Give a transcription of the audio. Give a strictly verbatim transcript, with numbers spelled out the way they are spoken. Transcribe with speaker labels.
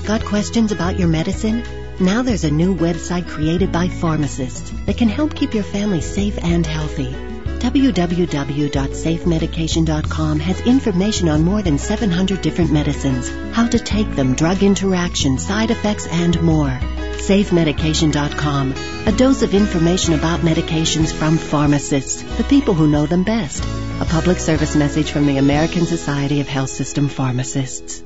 Speaker 1: Got questions about your medicine? Now there's a new website created by pharmacists that can help keep your family safe and healthy. w w w dot safe medication dot com has information on more than seven hundred different medicines, how to take them, drug interactions, side effects, and more. safe medication dot com, a dose of information about medications from pharmacists, the people who know them best. A public service message from the American Society of Health System Pharmacists.